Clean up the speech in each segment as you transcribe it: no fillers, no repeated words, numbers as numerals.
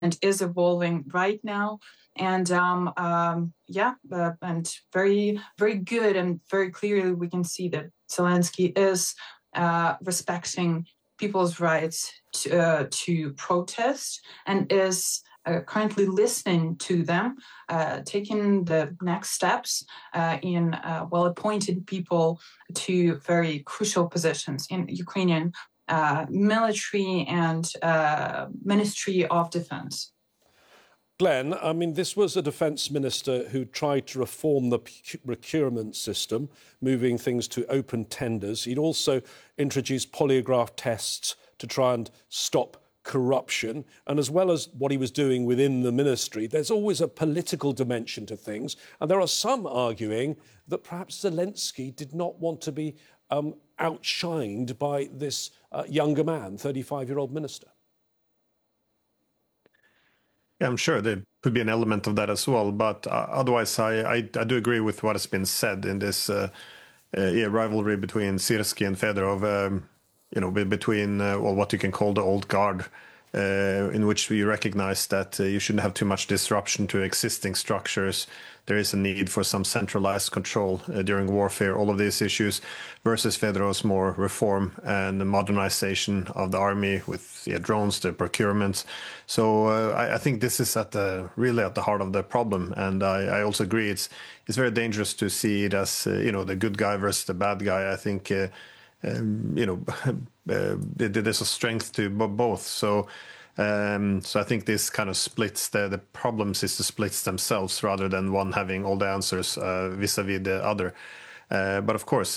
is evolving right now. And and very, very good and very clearly we can see that Zelensky is respecting people's rights to protest and is currently listening to them, taking the next steps in well-appointed people to very crucial positions in Ukrainian military and Ministry of Defense. Glenn, I mean, this was a defence minister who tried to reform the procurement system, moving things to open tenders. He'd also introduced polygraph tests to try and stop corruption. And as well as what he was doing within the ministry, there's always a political dimension to things. And there are some arguing that perhaps Zelensky did not want to be outshined by this younger man, 35-year-old minister. Yeah, I'm sure there could be an element of that as well. But otherwise, I do agree with what has been said in this rivalry between Syrskyi and Fedorov, between what you can call the old guard, in which we recognize that you shouldn't have too much disruption to existing structures. There is a need for some centralized control during warfare, all of these issues, versus Fedorov's more reform and the modernization of the army with drones, the procurement. So I think this is really at the heart of the problem. And I also agree it's very dangerous to see it as, the good guy versus the bad guy. I think, there's a strength to both. So I think this kind of splits the problems is the splits themselves rather than one having all the answers vis-a-vis the other. But of course,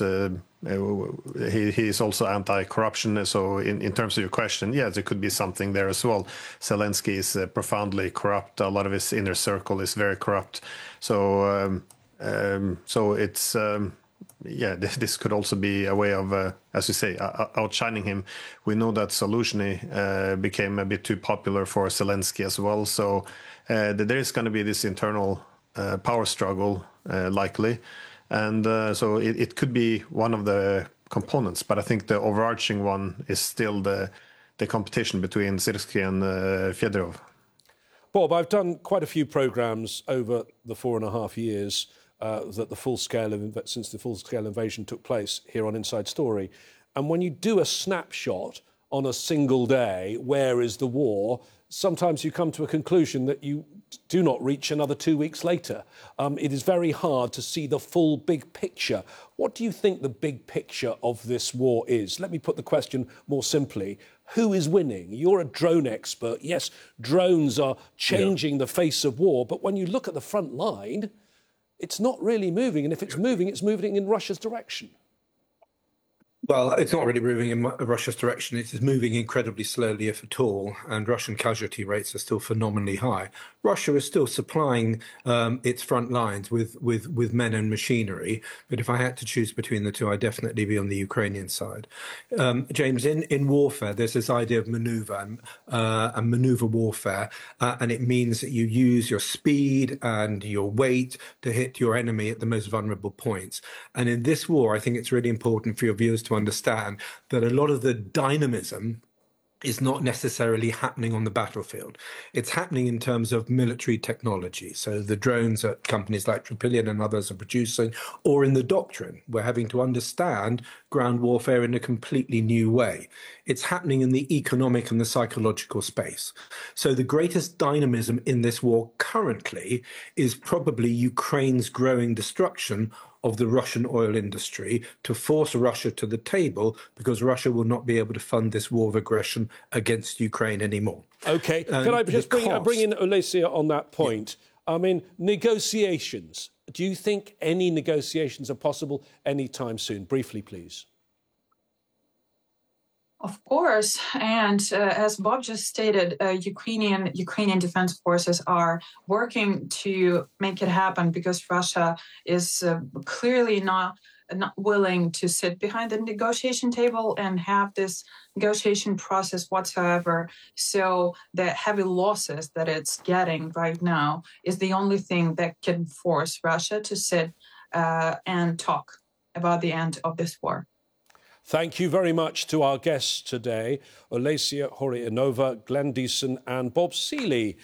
he is also anti-corruption. So in terms of your question, yes, there could be something there as well. Zelensky is profoundly corrupt. A lot of his inner circle is very corrupt. So it's... this could also be a way of, as you say, outshining him. We know that Zaluzhny became a bit too popular for Zelensky as well. So there is going to be this internal power struggle, likely. And so it could be one of the components. But I think the overarching one is still the competition between Syrskyi and Fedorov. Bob, I've done quite a few programmes over the 4.5 years since the full-scale invasion took place here on Inside Story. And when you do a snapshot on a single day, where is the war, sometimes you come to a conclusion that you do not reach another 2 weeks later. It is very hard to see the full big picture. What do you think the big picture of this war is? Let me put the question more simply. Who is winning? You're a drone expert. Yes, drones are changing the face of war. But when you look at the front line, it's not really moving. And if it's moving in Russia's direction. Well, it's not really moving in Russia's direction. It is moving incredibly slowly, if at all, and Russian casualty rates are still phenomenally high. Russia is still supplying its front lines with men and machinery, but if I had to choose between the two, I'd definitely be on the Ukrainian side. James, in warfare, there's this idea of maneuver and maneuver warfare, and it means that you use your speed and your weight to hit your enemy at the most vulnerable points. And in this war, I think it's really important for your viewers to understand that a lot of the dynamism is not necessarily happening on the battlefield. It's happening in terms of military technology. So the drones that companies like Tropilion and others are producing, or in the doctrine. We're having to understand ground warfare in a completely new way. It's happening in the economic and the psychological space. So the greatest dynamism in this war currently is probably Ukraine's growing destruction of the Russian oil industry to force Russia to the table, because Russia will not be able to fund this war of aggression against Ukraine anymore. OK. Can I just bring in Olesya on that point? Yeah. I mean, negotiations. Do you think any negotiations are possible anytime soon? Briefly, please. Of course, and as Bob just stated, Ukrainian defense forces are working to make it happen, because Russia is clearly not willing to sit behind the negotiation table and have this negotiation process whatsoever. So the heavy losses that it's getting right now is the only thing that can force Russia to sit and talk about the end of this war. Thank you very much to our guests today, Olesia Horianova, Glenn Deason and Bob Seeley.